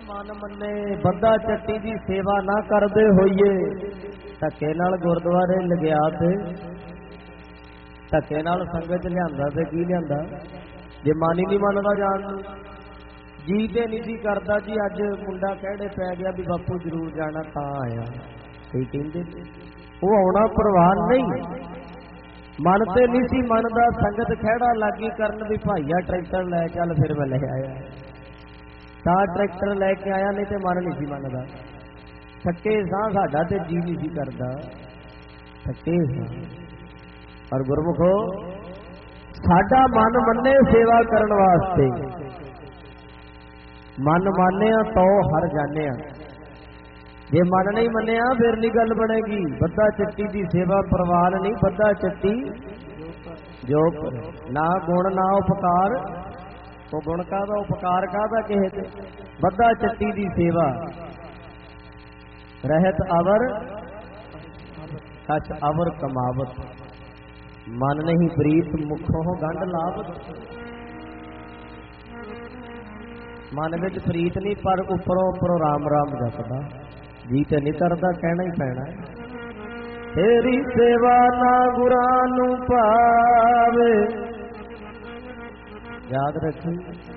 ਮਨ ਮੰਨੇ ਬੰਦਾ ਚੱਟੀ ਦੀ ਸੇਵਾ ਨਾ ਕਰਦੇ ਹੋਈਏ ਧੱਕੇ ਨਾਲ ਗੁਰਦੁਆਰੇ ਲਗਿਆ ਤੇ ਧੱਕੇ ਨਾਲ ਸੰਗਤ ਲਿਆਂਦਾ ਤੇ ਕੀ ਲਿਆਂਦਾ ਜੇ ਮਨ ਹੀ ਨਹੀਂ ਮੰਨਦਾ ਜਾਣ ਨੂੰ ਜੀ ਤੇ ਨਹੀਂ ਸੀ ਕਰਦਾ ਜੀ ਅੱਜ ਮੁੰਡਾ ਕਿਹੜੇ ਪੈ ਗਿਆ ਵੀ ਬਾਪੂ ਜ਼ਰੂਰ ਜਾਣਾ ਤਾਂ ਆਇਆ ਕਈ ਕਹਿੰਦੇ ਉਹ ਆਉਣਾ ਪ੍ਰਵਾਨ ਨਹੀਂ ਮਨ ਤੇ ਨਹੀਂ ਸੀ ਮੰਨਦਾ ਸੰਗਤ ਖਹਿੜਾ ਲਾਗੀ ਕਰਨ ਵੀ ਭਾਈਆ ਟਰੈਕਟਰ ਲੈ ਚੱਲ ਫਿਰ ਮੈਂ ਲੈ ਆਇਆ ਤਾਂ ਟਰੈਕਟਰ ਲੈ ਕੇ ਆਇਆ ਨਹੀਂ ਤੇ ਮਨ ਨਹੀਂ ਸੀ ਮੰਨਦਾ ਥੱਕੇ ਸਾਹ ਸਾਡਾ ਤੇ ਜੀ ਨਹੀਂ ਸੀ ਕਰਦਾ ਥੱਕੇ ਸਾਹ ਪਰ ਗੁਰਮੁਖੋ ਸਾਡਾ ਮਨ ਮੰਨੇ ਸੇਵਾ ਕਰਨ ਵਾਸਤੇ ਮਨ ਮਾਨਿਆ ਤੋ ਹਰ ਜਾਣਿਆ ਜੇ ਮਨ ਨਹੀਂ ਮੰਨਿਆ ਫਿਰ ਨਹੀਂ ਗੱਲ ਬਣੇਗੀ ਬੱਧਾ ਚੱਟੀ ਦੀ ਸੇਵਾ ਪ੍ਰਵਾਨ ਨਹੀਂ ਬੱਧਾ ਚੱਟੀ ਜੋ ਨਾ ਗੁਣ ਨਾ ਉਪਕਾਰ ਉਹ ਗੁਣ ਕਾਹਦਾ ਉਪਕਾਰ ਕਾਹਦਾ ਕਿਸੇ ਤੇ ਬੱਧਾ ਚੱਟੀ ਦੀ ਸੇਵਾ ਰਹਿਤ ਅਵਰ ਕਛ ਅਵਰ ਕਮਾਵਤ ਮਨ ਨਹੀਂ ਪ੍ਰੀਤ ਮੁਖੋਂ ਗੰਢ ਲਾਵਤ ਮਨ ਵਿੱਚ ਪ੍ਰੀਤ ਨਹੀਂ ਪਰ ਉੱਪਰੋਂ ਉੱਪਰੋਂ ਰਾਮ ਰਾਮ ਜਪਦਾ ਜੀ ਤੇ ਨਹੀਂ ਕਰਦਾ ਕਹਿਣਾ ਹੀ ਪੈਣਾ ਤੇਰੀ ਸੇਵਾ ਨਾ ਗੁਰਾਂ ਨੂੰ ਭਾਵੇ ਯਾਦ ਰੱਖੀ